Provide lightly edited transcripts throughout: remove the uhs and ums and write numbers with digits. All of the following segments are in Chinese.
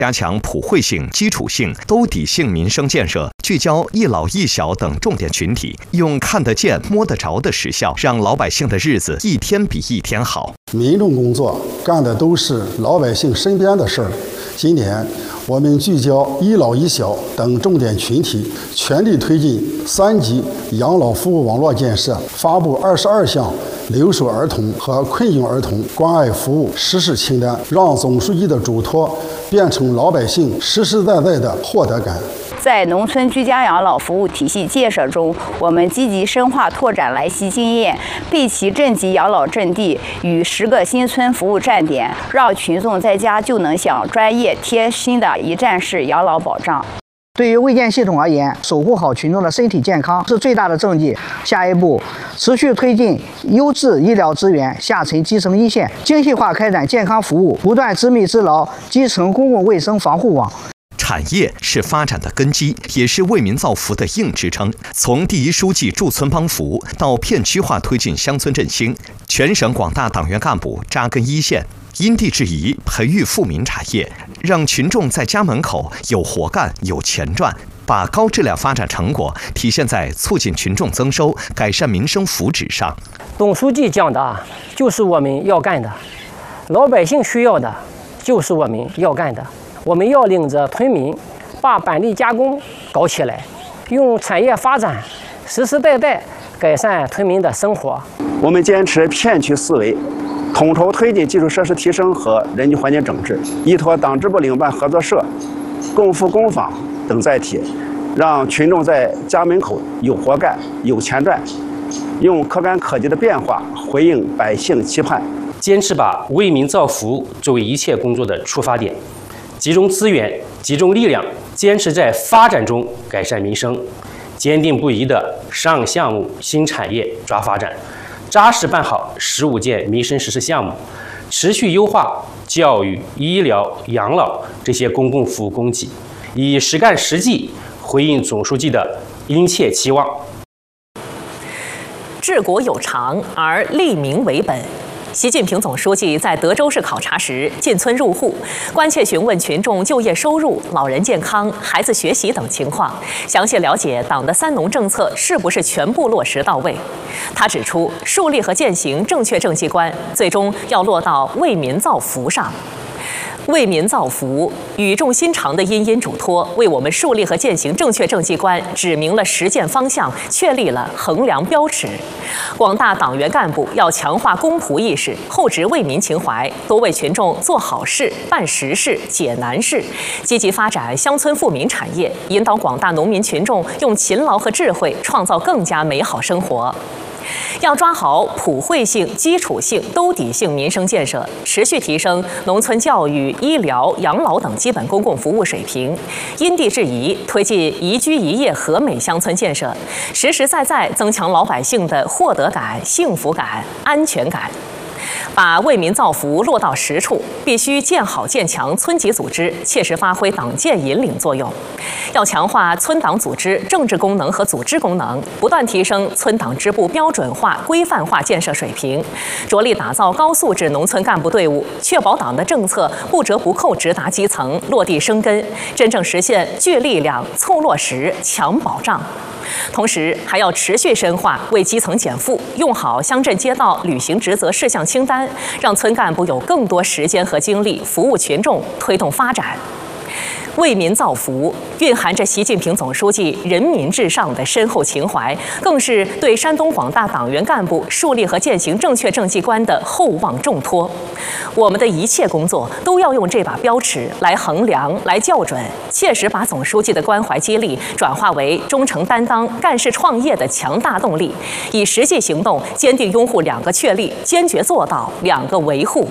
加强普惠性、基础性、兜底性民生建设，聚焦一老一小等重点群体，用看得见、摸得着的实效，让老百姓的日子一天比一天好。 民众工作干的都是老百姓身边的事儿。今年我们聚焦一老一小等重点群体，全力推进3级养老服务网络建设，发布22项留守儿童和困境儿童关爱服务实施清单，让总书记的嘱托变成老百姓实实在在的获得感。 在农村居家养老服务体系建设中，我们积极深化拓展莱西经验，备齐镇级养老阵地与10个新村服务站点，让群众在家就能享专业贴心的一站式养老保障。 对于卫健系统而言，守护好群众的身体健康是最大的政绩。下一步，持续推进优质医疗资源下沉基层一线，精细化开展健康服务，不断织密织牢基层公共卫生防护网。 产业是发展的根基，也是为民造福的硬支撑。从第一书记驻村帮扶到片区化推进乡村振兴，全省广大党员干部扎根一线，因地制宜培育富民产业，让群众在家门口有活干、有钱赚，把高质量发展成果体现在促进群众增收、改善民生福祉上。 董书记讲的就是我们要干的，老百姓需要的就是我们要干的。我们要领着村民把本地加工搞起来，用产业发展实实在在改善村民的生活。 我们坚持片区思维，统筹推进基础设施提升和人居环境整治，依托党支部领办合作社、共富工坊等载体，让群众在家门口有活干、有钱赚，用可感可及的变化回应百姓期盼。 坚持把为民造福作为一切工作的出发点，集中资源、集中力量，坚持在发展中改善民生，坚定不移地上项目、新产业抓发展，扎实办好15件民生实施项目，持续优化教育、医疗、养老这些公共服务供给，以实干实际回应总书记的殷切期望。 治国有常，而利民为本。习近平总书记在德州市考察时进村入户，关切询问群众就业收入、老人健康、孩子学习等情况，详细了解党的3农政策是不是全部落实到位。他指出，树立和践行正确政绩观，最终要落到为民造福上。为民造福，语重心长的殷殷嘱托，为我们树立和践行正确政绩观指明了实践方向，确立了衡量标尺。广大党员干部要强化公仆意识，厚植为民情怀，多为群众做好事、办实事、解难事，积极发展乡村富民产业，引导广大农民群众用勤劳和智慧创造更加美好生活。要抓好普惠性、基础性、兜底性民生建设，持续提升农村教育、医疗、养老等基本公共服务水平，因地制宜推进宜居宜业和美乡村建设，实实在在增强老百姓的获得感、幸福感、安全感。把为民造福落到实处，必须建好建强村级组织，切实发挥党建引领作用。要强化村党组织政治功能和组织功能，不断提升村党支部标准化、规范化建设水平，着力打造高素质农村干部队伍，确保党的政策不折不扣直达基层，落地生根，真正实现聚力量、凑落实、强保障。同时，还要持续深化为基层减负，用好乡镇街道履行职责事项清单，让村干部有更多时间和精力服务群众，推动发展。为民造福蕴含着习近平总书记人民至上的深厚情怀，更是对山东广大党员干部树立和践行正确政绩观的厚望重托。我们的一切工作都要用这把标尺来衡量、来校准，切实把总书记的关怀激励转化为忠诚担当、干事创业的强大动力，以实际行动坚定拥护2个确立，坚决做到2个维护。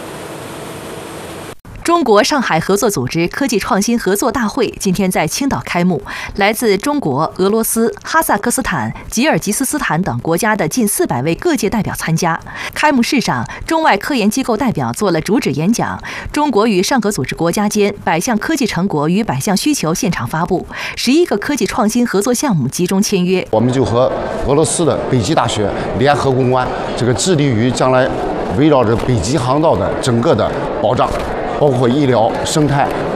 中国上海合作组织科技创新合作大会今天在青岛开幕，来自中国、俄罗斯、哈萨克斯坦、吉尔吉斯斯坦等国家的近400位各界代表参加。开幕式上，中外科研机构代表做了主旨演讲，中国与上合组织国家间100项科技成果与100项需求现场发布，11个科技创新合作项目集中签约。 我们就和俄罗斯的北极大学联合攻关，致力于将来围绕着北极航道的整个的保障，包括医疗、生态、